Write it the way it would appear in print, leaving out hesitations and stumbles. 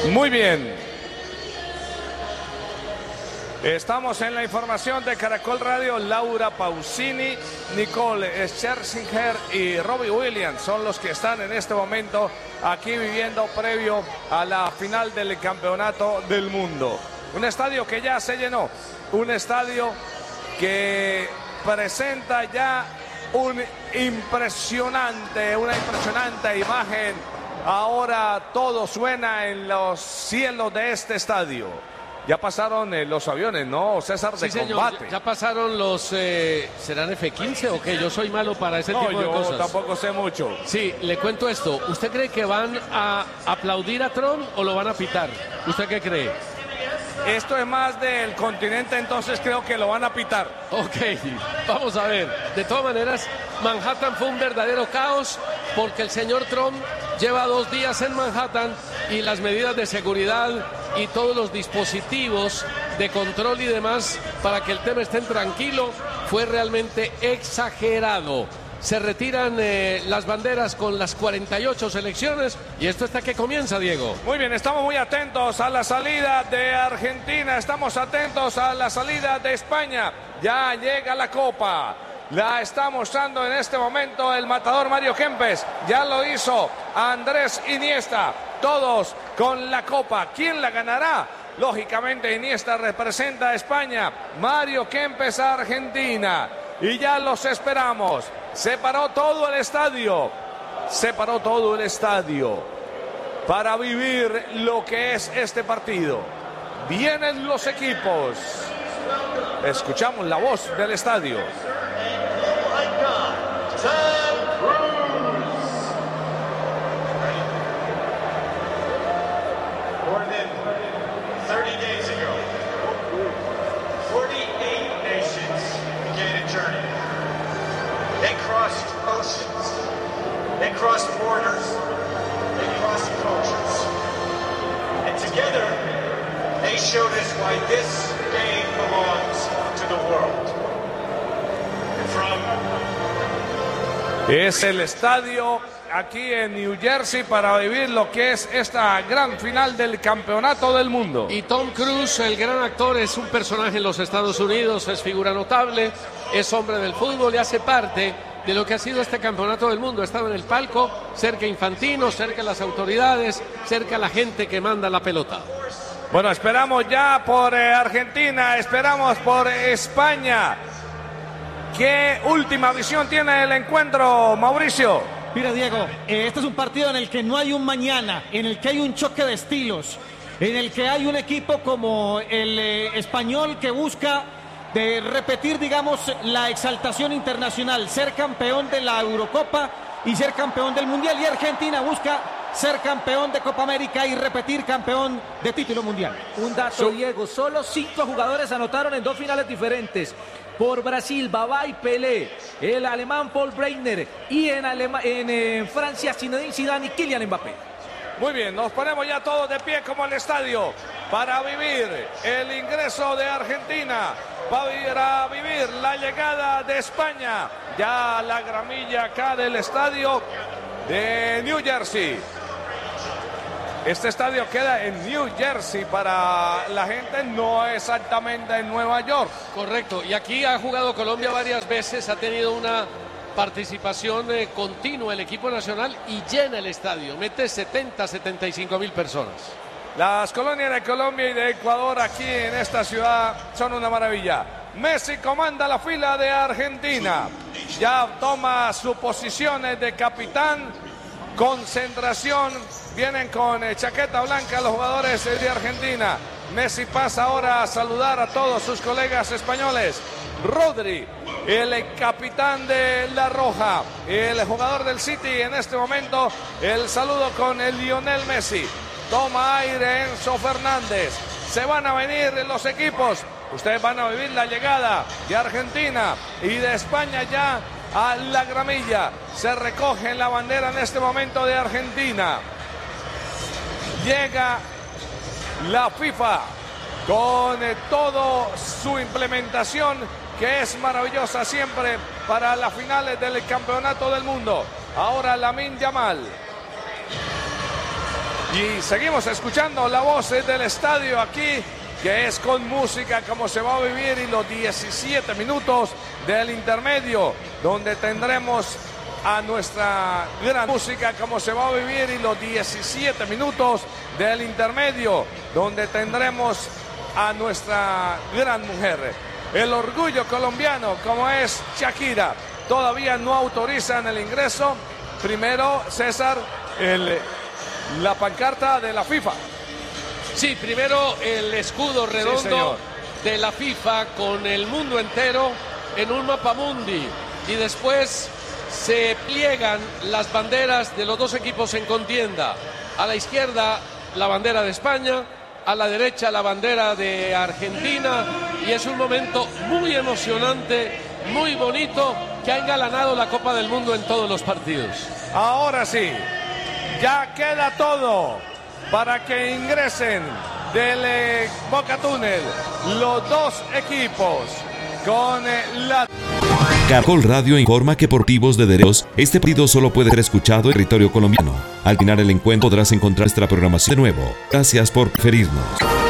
Muy bien. Estamos en la información de Caracol Radio. Laura Pausini, Nicole Scherzinger y Robbie Williams son los que están en este momento aquí viviendo previo a la final del Campeonato del Mundo. Un estadio que ya se llenó, un estadio que presenta ya una impresionante imagen. Ahora todo suena en los cielos de este estadio. Ya pasaron los aviones, ¿no, César, de combate? Señor, ya pasaron los... ¿serán F-15 o qué? Yo soy malo para ese tipo de cosas. No, yo tampoco sé mucho. Sí, le cuento esto. ¿Usted cree que van a aplaudir a Trump o lo van a pitar? ¿Usted qué cree? Esto es más del continente, entonces creo que lo van a pitar. Ok, vamos a ver. De todas maneras, Manhattan fue un verdadero caos porque el señor Trump lleva 2 días en Manhattan y las medidas de seguridad y todos los dispositivos de control y demás para que el tema esté tranquilo fue realmente exagerado. Se retiran las banderas con las 48 selecciones y esto está que comienza, Diego. Muy bien, estamos muy atentos a la salida de Argentina, estamos atentos a la salida de España. Ya llega la Copa. La está mostrando en este momento el matador Mario Kempes. Ya lo hizo Andrés Iniesta. Todos con la Copa. ¿Quién la ganará? Lógicamente Iniesta representa a España. Mario Kempes a Argentina. Y ya los esperamos. Se paró todo el estadio. Se paró todo el estadio para vivir lo que es este partido. Vienen los equipos. Escuchamos la voz del estadio. More than 30 days ago, 48 nations began a journey. They crossed oceans, they crossed borders, they crossed cultures. And together, they showed us why this game belongs to the world. And from Es el estadio aquí en New Jersey para vivir lo que es esta gran final del Campeonato del Mundo. Y Tom Cruise, el gran actor, es un personaje en los Estados Unidos, es figura notable, es hombre del fútbol y hace parte de lo que ha sido este Campeonato del Mundo. Ha estado en el palco, cerca a Infantino, cerca a las autoridades, cerca a la gente que manda la pelota. Bueno, esperamos ya por Argentina, esperamos por España. ¿Qué última visión tiene el encuentro, Mauricio? Mira, Diego, este es un partido en el que no hay un mañana, en el que hay un choque de estilos, en el que hay un equipo como el español que busca de repetir, digamos, la exaltación internacional, ser campeón de la Eurocopa y ser campeón del Mundial, y Argentina busca ser campeón de Copa América y repetir campeón de título mundial. Un dato, Diego, solo 5 jugadores anotaron en 2 finales diferentes. Por Brasil, Babá y Pelé, el alemán Paul Breitner y en Francia, Zinedine Zidane y Kylian Mbappé. Muy bien, nos ponemos ya todos de pie como el estadio para vivir el ingreso de Argentina, para vivir la llegada de España. Ya la gramilla acá del estadio de New Jersey. Este estadio queda en New Jersey para la gente, no exactamente en Nueva York. Correcto, y aquí ha jugado Colombia varias veces, ha tenido una participación continua el equipo nacional y llena el estadio, mete 70-75 mil personas. Las colonias de Colombia y de Ecuador aquí en esta ciudad son una maravilla. Messi comanda la fila de Argentina, ya toma su posición de capitán, concentración, vienen con chaqueta blanca los jugadores de Argentina. Messi pasa ahora a saludar a todos sus colegas españoles. Rodri, el capitán de La Roja, el jugador del City en este momento, el saludo con el Lionel Messi. Toma aire Enzo Fernández. Se van a venir los equipos. Ustedes van a vivir la llegada de Argentina y de España ya a la gramilla. Se recoge la bandera en este momento de Argentina. Llega la FIFA con toda su implementación, que es maravillosa siempre para las finales del Campeonato del Mundo. Ahora Lamine Yamal. Y seguimos escuchando la voz del estadio aquí, que es con música como se va a vivir, y los 17 minutos del intermedio, donde tendremos a nuestra gran música como se va a vivir, y los 17 minutos del intermedio, donde tendremos a nuestra gran mujer, el orgullo colombiano como es Shakira. Todavía no autorizan el ingreso. Primero, César, la pancarta de la FIFA. Sí, primero el escudo redondo de la FIFA con el mundo entero en un mapamundi, y después se pliegan las banderas de los dos equipos en contienda. A la izquierda la bandera de España, a la derecha la bandera de Argentina, y es un momento muy emocionante, muy bonito, que ha engalanado la Copa del Mundo en todos los partidos. Ahora sí, ya queda todo para que ingresen del Boca Túnel los dos equipos con la... Caracol Radio informa que por motivos de derechos, este partido solo puede ser escuchado en territorio colombiano. Al final el encuentro podrás encontrar nuestra programación de nuevo. Gracias por preferirnos.